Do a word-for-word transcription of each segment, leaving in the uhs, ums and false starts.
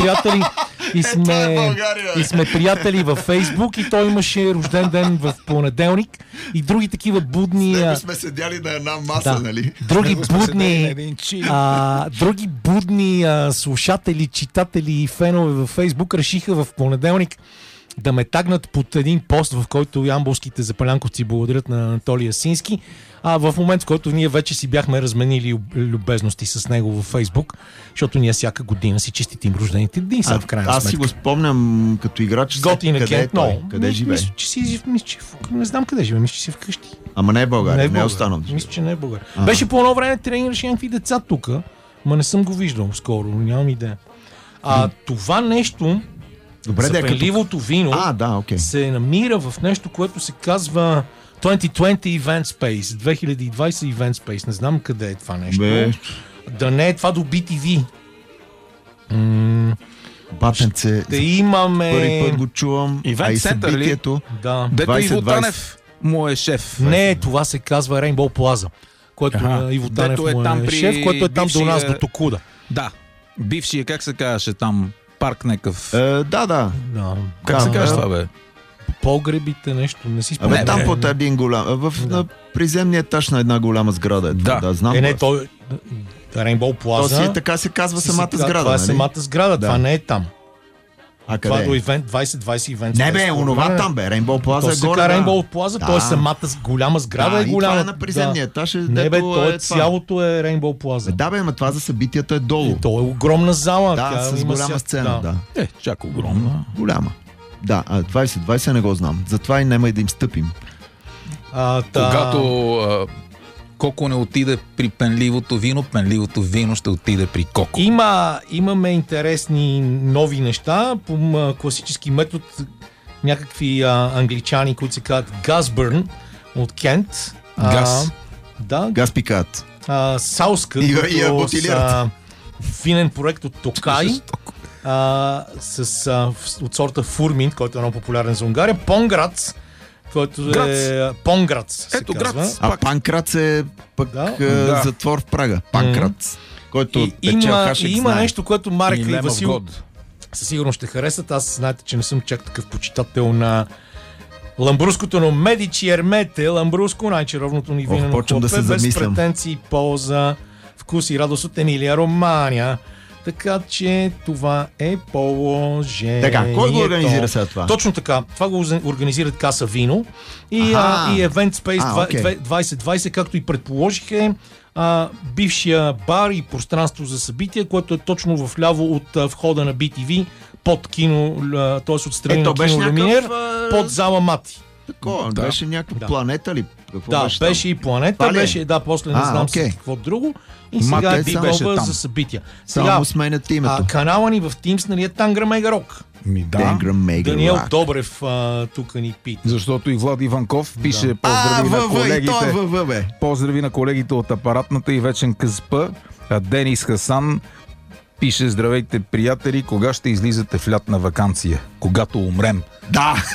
приятели и сме, и сме приятели във Фейсбук и той имаше рожден ден в понеделник и други такива будни... С него сме седяли на една маса, да, нали? Други будни, а, други будни а, слушатели, читатели и фенове във Фейсбук решиха в понеделник да ме тагнат под един пост, в който ямболските запалянковци благодарят на Анатолий Асински, а в момент, в който ние вече си бяхме разменили любезности с него във Фейсбук, защото ние всяка година си честитим рождените дни са в крайна аз сметка. Аз си го спомням като играч. Готин къде е той? Но, къде живее? Мисля, че си, мисля, че, не знам къде живее, мисля, че си вкъщи. Ама не е България, не е, не е останал. Мисля, че не е България. Ага. Беше по едно време тренираше някакви деца тук, ма не съм го виждал скоро, нямам идея. А това нещо, добре, запенливото вино, а, да, okay. се намира в нещо, което се казва двайсет и двайсет Event Space, две хиляди и двайсет Event Space. Не знам къде е това нещо. Бе. Да не е това до би ти ви. М- Батенце, ще имаме... първи път го чувам. Event а и Center, събитието. Да. Дето Иво Танев му е шеф. Не, това се казва Rainbow Plaza, което Ага. Иво Танев Дето е му е там при шеф, което е там бившия- до нас, до Токуда. Да. Бившия, как се казваше там? Парк некъв. Е, да, да. Да. Как да, се казва да. това, бе? Погребите, нещо, не си спомням. Абе, там под един голям. В Да. на приземния етаж на една голяма сграда. Е, Да. да, знам. Е, не, го. той Rainbow То си Plaza. е, така се казва си самата се- сграда. Това е нали? самата сграда, Да. това не е там. А Това къде? до е? Event двайсет двайсет Event Не Space. бе, онова там бе. Rainbow То Plaza е се горе. казва да. Rainbow Plaza, Да. т.е. самата с- голяма сграда Да, е и голяма. това е на приземния етаж. Е, Не бе, дето то е, е това. цялото е Rainbow Plaza. Бе, да бе, ама това за събитията е долу. То е огромна зала. Да, тя с има голяма ся- сцена, да. Е, чак огромна. Голяма. Да, а двайсет двайсет не го знам. Затова и няма и да им стъпим. А, та... Когато а, Коко не отиде при пенливото вино, пенливото вино ще отиде при Коко. Има, имаме интересни нови неща по м, класически метод. Някакви а, англичани, които се казват Газбърн от Кент. А, Газ. Да, Газ пикат. а, Сауска, И я- които и я са бутилират. винен проект от Токай, Жестоко. а, с, а, в- от сорта Фурмин, който е много популярен за Унгария, Понграц, който е Грац. Понграц се Ето, казва. Грац. А Пак. Панкрац е пък Да. е, Да. затвор в Прага. Панкрац. Който И, печел има, хашек и има знае. нещо, което Марек и, Лемов Васил год. със сигурност ще харесат. Аз знаете, че не съм чак такъв почитател на ламбруското, но Медичи Ермете, ламбруско, най-чаровното ни Ох, винено почвам да хлапе, се без замислям. претенции, полза, вкус и радост от Емилия Романя. Така че това е положението. Така, кой го организира сега това? Точно така. Това го организират Каса Вино и, Аха. а, и Event Space А, два- окей. две- двайсет двайсет, както и предположих, е а, бившия бар и пространство за събития, което е точно в ляво от а, входа на би ти ви, под кино, т.е. от страни Ето, на беше кино някакъв, Люминер, а, под зала Мати. Такова, Да. беше някаква Да. планета ли? Какво Да, беше, беше там? и планета, Това ли е? беше, да, после не А, знам окей. с какво друго. И Мати сега е Ди беше нова там. за събития. Само Сега, му сменят името. а, канала ни в Teams, нали е Тангра Мегарок. Ми да. Тенгра Мега Даниел Рак. Добрев а, тук ни пита. Защото и Влад Иванков пише А, поздрави на ВВ, и той е колегите. ВВ, бе. Поздрави на колегите от апаратната и вечен КСП. А Денис Хасан пише: здравейте, приятели, кога ще излизате в лятна ваканция? Когато умрем. Да.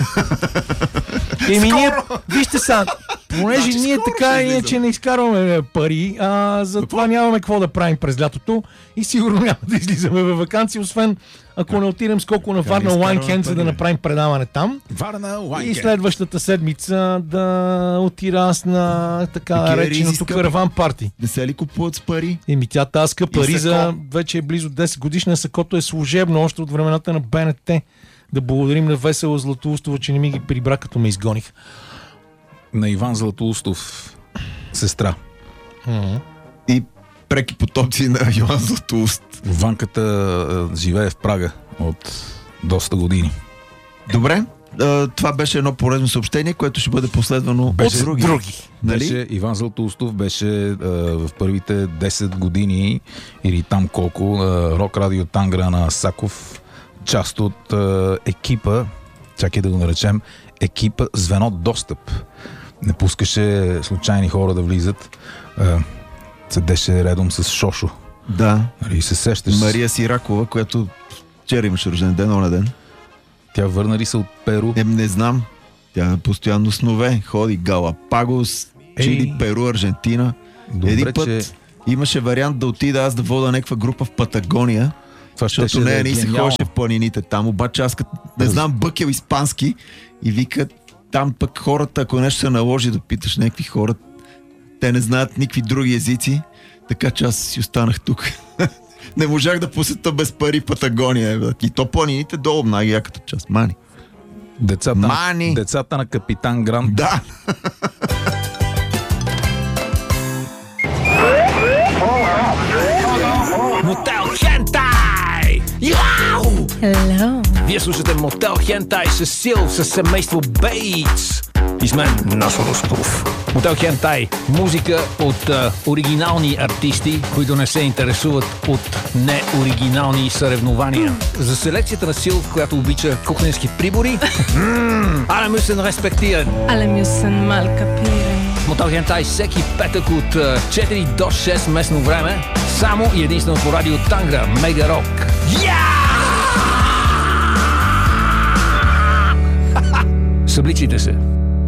Еми ние, вижте сега, понеже Значи ние скоро така ще иначе излизам. не изкарваме пари, а затова нямаме какво да правим през лятото и сигурно няма да излизаме във ваканция, освен ако не отидем скоко на Варна изкарваме Уайнкенд, за да пари, бе? направим предаване там. Варна, И Лайкен. следващата седмица да отида аз на така Такива нареченото ризи скъпи. караван парти. Не се ли купуват с пари? Еми тя таска пари И за сако. вече е близо десет годишна, сакото е служебно още от времената на БНТ. Да благодарим на Весела Златоустова, че не ми ги прибра, като ме изгоних. На Иван Златоустов сестра. И преки потомци на Йоан Златоуст. Ванката а, живее в Прага от доста години. Добре, а, това беше едно полезно съобщение, което ще бъде последвано Беше от други. други. Нали? Беше, Иван Златоустов беше а, в първите десет години или там колко а, Рок Радио Тангра на Саков, част от а, екипа, чакай да го наречем, екипа Звено Достъп. Не пускаше случайни хора да влизат. А, седеше редом с Шошо. Да. Нали, се сещаш. Мария Сиракова, която вчера имаше рожден ден, оня ден. Тя върна ли се от Перу? Не, не знам. Тя постоянно снове. Ходи Галапагос, Чили, Ей. Перу, Аржентина. Добре, Един път че... имаше вариант да отида аз да вода някаква група в Патагония Защото не, не се ходеше в планините там, обаче аз като не знам бъкел испански и викат там пък хората, ако нещо се наложи да питаш някакви хора, те не знаят никакви други езици, така че аз си останах тук. Не можах да посета без пари Патагония. И то планините долу, най-яката част. Мани. Децата, Мани. На, децата на капитан Грант. Да! Мотел Хентай! Яу! Hello. Вие слушате Мотел Хентай с Сил, с семейство Бейтс. И с мен Насо Русков. Мотел Хентай. Музика от а, оригинални артисти, които не се интересуват от неоригинални съревнования. За селекцията на Сил, която обича кухненски прибори. Але мюсен респектиран. Alle müssen mal kapieren. Мотел Хентай всеки петък от а, четири до шест местно време. Само и единствено по радио Тангра. Мега Рок. Събличайте се.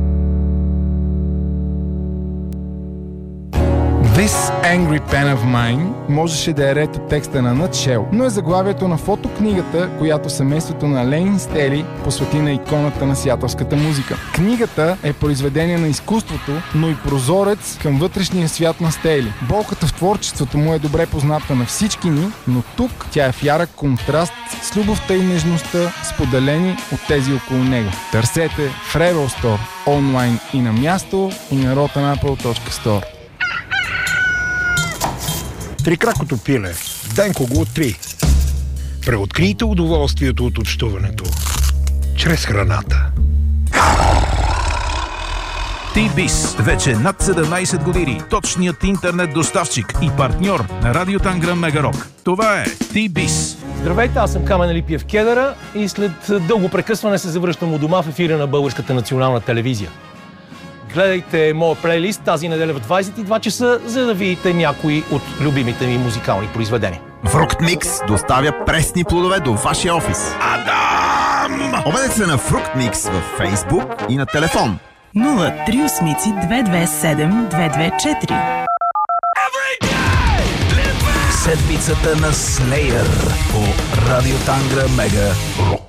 This Angry Pen of Mine можеше да е ред от текста на Nutshell, но е заглавието на фотокнигата, която семейството на Лейн Стели посвети на иконата на сиатълската музика. Книгата е произведение на изкуството, но и прозорец към вътрешния свят на Стели. Болката в творчеството му е добре позната на всички ни, но тук тя е в ярък контраст с любовта и нежността, споделени от тези около него. Търсете в Rebel Store, онлайн и на място, и на rotten apple точка store. Трикракото пиле. Денко го три. Преоткрийте удоволствието от общуването чрез храната. T-Biz. Вече над седемнайсет години. Точният интернет доставчик и партньор на Радио Тангра Мега Рок. Това е T-Biz. Здравейте, аз съм Камен Алипиев Кедъра и след дълго прекъсване се завръщам у дома в ефира на Българската национална телевизия. Гледайте моя плейлист тази неделя в двайсет и два часа, за да видите някои от любимите ми музикални произведения. Фруктмикс доставя пресни плодове до вашия офис. Адам! Обадете се на Фруктмикс във Фейсбук и на телефон нула три осем две две седем две две четири. Седмицата на Слеер по Радио Тангра Мега Рок.